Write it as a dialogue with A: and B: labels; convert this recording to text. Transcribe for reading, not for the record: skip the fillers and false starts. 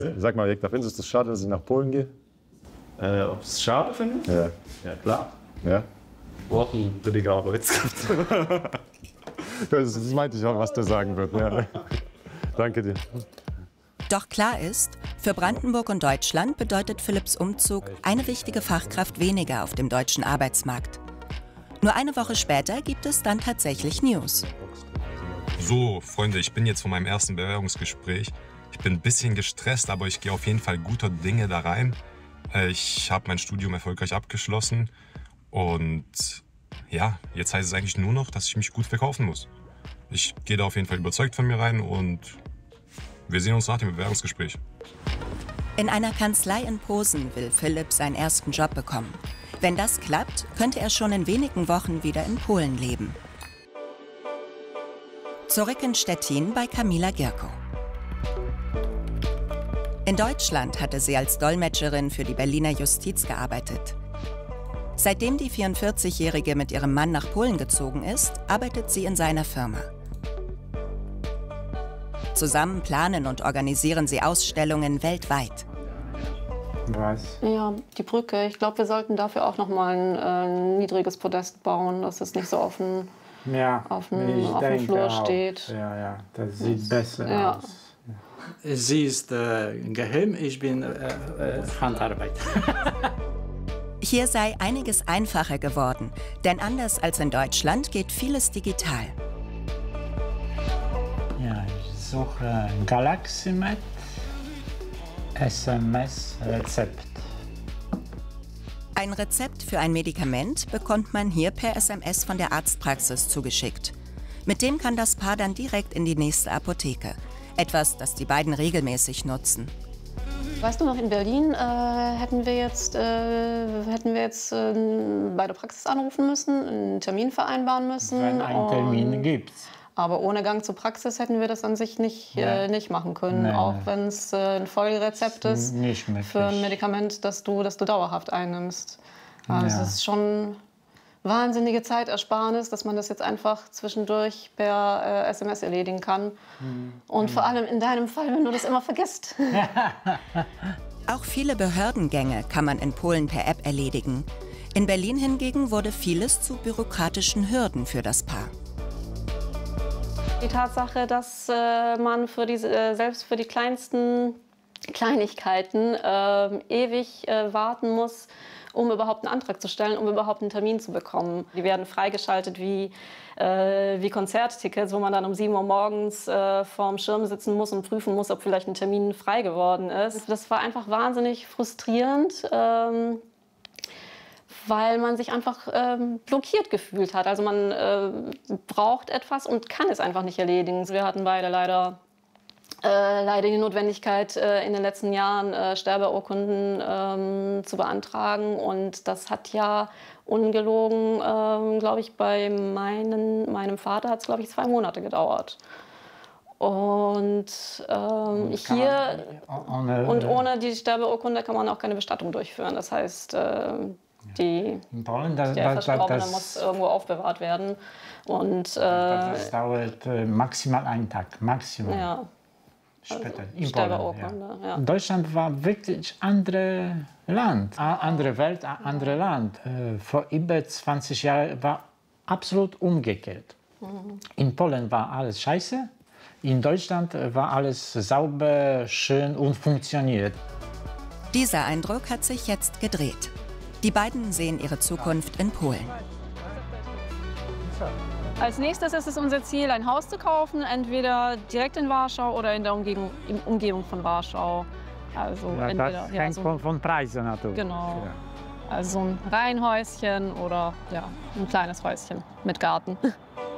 A: Sag mal, Jekta, findest du es schade, dass ich nach Polen gehe?
B: Ob ich es schade finde?
A: Ja.
B: Ja, klar.
A: Ja?
B: Wochen billige Arbeitskraft.
A: Das meinte ich auch, was der sagen wird. Ja. Danke dir.
C: Doch klar ist, für Brandenburg und Deutschland bedeutet Philipps Umzug eine wichtige Fachkraft weniger auf dem deutschen Arbeitsmarkt. Nur eine Woche später gibt es dann tatsächlich News.
D: So, Freunde, ich bin jetzt von meinem ersten Bewerbungsgespräch. Ich bin ein bisschen gestresst, aber ich gehe auf jeden Fall guter Dinge da rein. Ich habe mein Studium erfolgreich abgeschlossen und ja, jetzt heißt es eigentlich nur noch, dass ich mich gut verkaufen muss. Ich gehe da auf jeden Fall überzeugt von mir rein und wir sehen uns nach dem Bewerbungsgespräch.
C: In einer Kanzlei in Posen will Philipp seinen ersten Job bekommen. Wenn das klappt, könnte er schon in wenigen Wochen wieder in Polen leben. Zurück in Stettin bei Kamila Gierko. In Deutschland hatte sie als Dolmetscherin für die Berliner Justiz gearbeitet. Seitdem die 44-Jährige mit ihrem Mann nach Polen gezogen ist, arbeitet sie in seiner Firma. Zusammen planen und organisieren sie Ausstellungen weltweit.
E: Was?
F: Ja, die Brücke. Ich glaube, wir sollten dafür auch noch mal ein niedriges Podest bauen, dass es nicht so auf dem Flur steht.
E: Ja, das sieht besser aus.
B: Sie ist geheim, ich bin Handarbeit.
C: Hier sei einiges einfacher geworden, denn anders als in Deutschland geht vieles digital.
E: Ja, ich suche Galaximed SMS-Rezept.
C: Ein Rezept für ein Medikament bekommt man hier per SMS von der Arztpraxis zugeschickt. Mit dem kann das Paar dann direkt in die nächste Apotheke. Etwas, das die beiden regelmäßig nutzen.
F: Weißt du noch, in Berlin hätten wir jetzt bei der Praxis anrufen müssen, einen Termin vereinbaren müssen.
E: Wenn einen Termin gibt.
F: Aber ohne Gang zur Praxis hätten wir das an sich nicht machen können,
E: Nee,
F: auch wenn es ein Folgerezept ist für ein Medikament, das du dauerhaft einnimmst. Also es ist schon wahnsinnige Zeitersparnis, dass man das jetzt einfach zwischendurch per SMS erledigen kann. Und vor allem in deinem Fall, wenn du das immer vergisst.
C: Auch viele Behördengänge kann man in Polen per App erledigen. In Berlin hingegen wurde vieles zu bürokratischen Hürden für das Paar.
F: Die Tatsache, dass man selbst für die kleinsten Kleinigkeiten ewig warten muss, um überhaupt einen Antrag zu stellen, um überhaupt einen Termin zu bekommen. Die werden freigeschaltet wie Konzerttickets, wo man dann um 7 Uhr morgens vorm Schirm sitzen muss und prüfen muss, ob vielleicht ein Termin frei geworden ist. Das war einfach wahnsinnig frustrierend, weil man sich einfach blockiert gefühlt hat. Also man braucht etwas und kann es einfach nicht erledigen. Wir hatten beide leider die Notwendigkeit, in den letzten Jahren Sterbeurkunden zu beantragen. Und das hat ja ungelogen, glaube ich, bei meinem Vater hat es, glaube ich, 2 Monate gedauert. Und ohne die Sterbeurkunde kann man auch keine Bestattung durchführen. Das heißt, der Verstorbene muss irgendwo aufbewahrt werden. Und,
E: das dauert maximal einen Tag, maximal.
F: Ja.
E: Später,
F: in Sterbeurkunde,
E: ja. Deutschland war wirklich ein anderes Land, andere Welt, ein anderes Land. Vor über 20 Jahren war absolut umgekehrt. In Polen war alles scheiße, in Deutschland war alles sauber, schön und funktioniert.
C: Dieser Eindruck hat sich jetzt gedreht. Die beiden sehen ihre Zukunft in Polen.
F: Als nächstes ist es unser Ziel, ein Haus zu kaufen, entweder direkt in Warschau oder in der Umgebung von Warschau. Also
E: das hängt von Preisen natürlich.
F: Genau. Also ein Reihenhäuschen oder ein kleines Häuschen mit Garten.